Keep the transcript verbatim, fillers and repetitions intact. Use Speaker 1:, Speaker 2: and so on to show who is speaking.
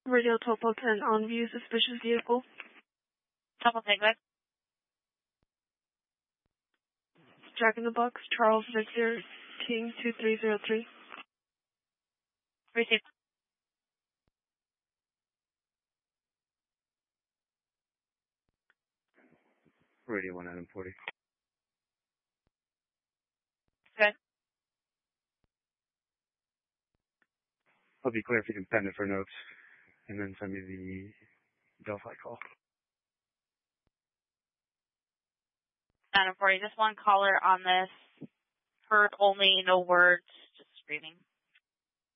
Speaker 1: Radio Topo ten on view suspicious vehicle.
Speaker 2: Topo ten, go ahead.
Speaker 1: Jack in the Box, Charles Victor, King two three zero three.
Speaker 2: Received.
Speaker 3: Radio one item forty.
Speaker 2: Good.
Speaker 3: I'll be clear if you can pen it for notes, and then send me the Delphi call.
Speaker 2: Item forty, just one caller on this. Heard only, no words, just screaming.